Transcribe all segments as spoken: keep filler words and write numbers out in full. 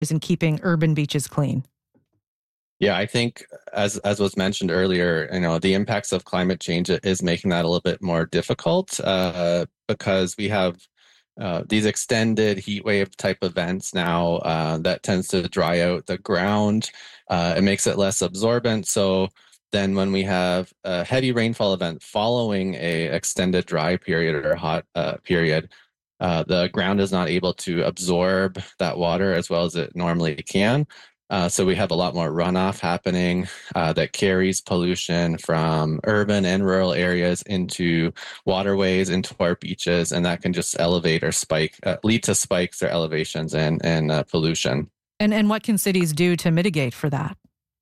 in keeping urban beaches clean? Yeah, I think as as was mentioned earlier, you know, the impacts of climate change is making that a little bit more difficult uh, because we have uh, these extended heat wave type events now uh, that tends to dry out the ground. Uh, it makes it less absorbent. So then when we have a heavy rainfall event following a extended dry period or hot uh, period, uh, the ground is not able to absorb that water as well as it normally can. Uh, so we have a lot more runoff happening uh, that carries pollution from urban and rural areas into waterways, into our beaches, and that can just elevate or spike, uh, lead to spikes or elevations and, and uh, pollution. And, and what can cities do to mitigate for that?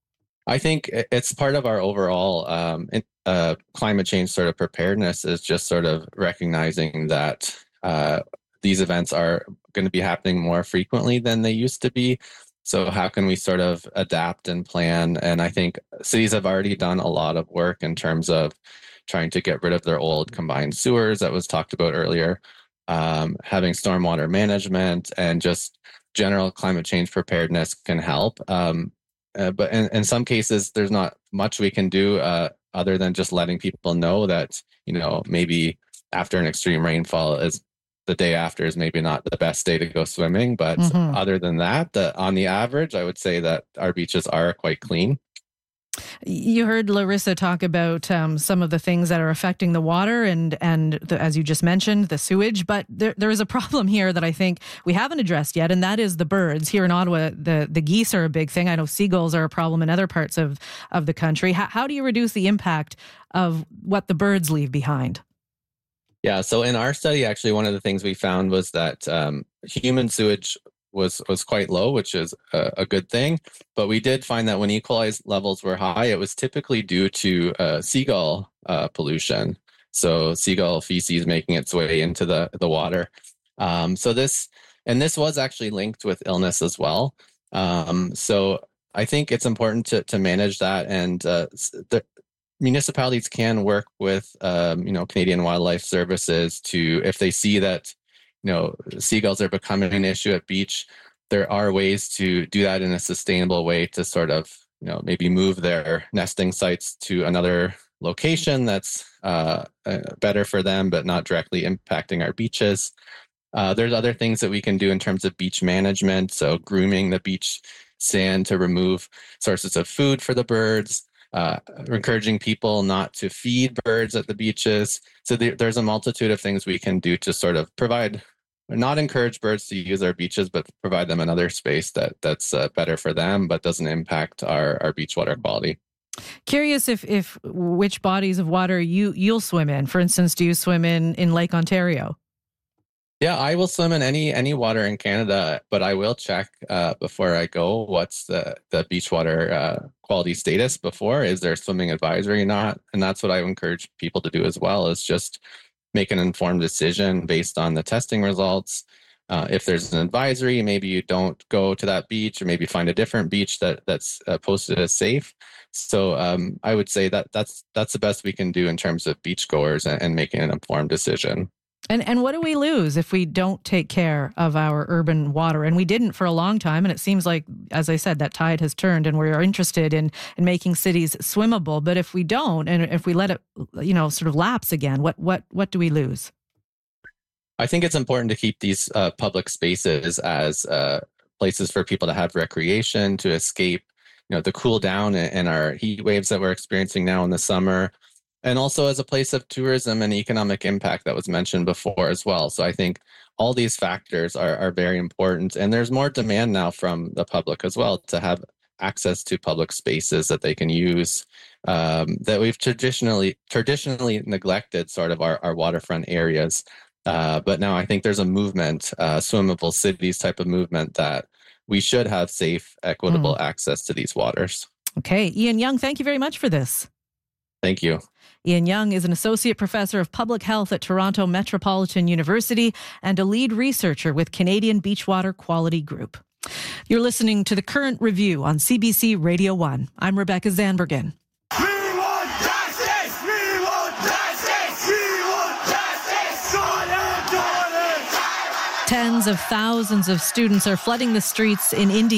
I think it's part of our overall um, uh, climate change sort of preparedness is just sort of recognizing that uh, these events are going to be happening more frequently than they used to be. So how can we sort of adapt and plan? And I think cities have already done a lot of work in terms of trying to get rid of their old combined sewers that was talked about earlier, um, having stormwater management, and just general climate change preparedness can help. Um, uh, but in, in some cases, there's not much we can do uh, other than just letting people know that, you know, maybe after an extreme rainfall is the day after is maybe not the best day to go swimming. But mm-hmm. other than that, the, on the average, I would say that our beaches are quite clean. You heard Larissa talk about um, some of the things that are affecting the water and, and the, as you just mentioned, the sewage. But there, there is a problem here that I think we haven't addressed yet, and that is the birds. Here in Ottawa, the, the geese are a big thing. I know seagulls are a problem in other parts of, of the country. How, how do you reduce the impact of what the birds leave behind? Yeah, so in our study, actually, one of the things we found was that um, human sewage was was quite low, which is a, a good thing. But we did find that when E. coli levels were high, it was typically due to uh, seagull uh, pollution. So seagull feces making its way into the, the water. Um, so this, and this was actually linked with illness as well. Um, so I think it's important to, to manage that. And uh, the, municipalities can work with, um, you know, Canadian Wildlife Services to, if they see that, you know, seagulls are becoming an issue at beach, there are ways to do that in a sustainable way to sort of, you know, maybe move their nesting sites to another location that's uh, uh, better for them, but not directly impacting our beaches. Uh, there's other things that we can do in terms of beach management. So grooming the beach sand to remove sources of food for the birds. Uh, encouraging people not to feed birds at the beaches. So there, there's a multitude of things we can do to sort of provide, not encourage birds to use our beaches, but provide them another space that that's uh, better for them, but doesn't impact our, our beach water quality. Curious if if which bodies of water you, you'll swim in. For instance, do you swim in, in Lake Ontario? Yeah, I will swim in any any water in Canada, but I will check uh, before I go what's the, the beach water uh, quality status before. Is there a swimming advisory or not? And that's what I encourage people to do as well, is just make an informed decision based on the testing results. Uh, if there's an advisory, maybe you don't go to that beach, or maybe find a different beach that that's uh, posted as safe. So um, I would say that that's that's the best we can do in terms of beachgoers and, and making an informed decision. And and what do we lose if we don't take care of our urban water? And we didn't for a long time. And it seems like, as I said, that tide has turned and we're interested in, in making cities swimmable. But if we don't, and if we let it, you know, sort of lapse again, what what what do we lose? I think it's important to keep these uh, public spaces as uh, places for people to have recreation, to escape, you know, the cool down and our heat waves that we're experiencing now in the summer. And also as a place of tourism and economic impact that was mentioned before as well. So I think all these factors are, are very important. And there's more demand now from the public as well to have access to public spaces that they can use, um, that we've traditionally traditionally neglected sort of our, our waterfront areas. Uh, but now I think there's a movement, uh, swimmable cities type of movement, that we should have safe, equitable mm. access to these waters. Okay. Ian Young, thank you very much for this. Thank you. Ian Young is an associate professor of public health at Toronto Metropolitan University and a lead researcher with Canadian Beachwater Quality Group. You're listening to The Current Review on C B C Radio one. I'm Rebecca Zandbergen. We want justice! We want justice! We want justice! Tens tens of thousands of students are flooding the streets in India.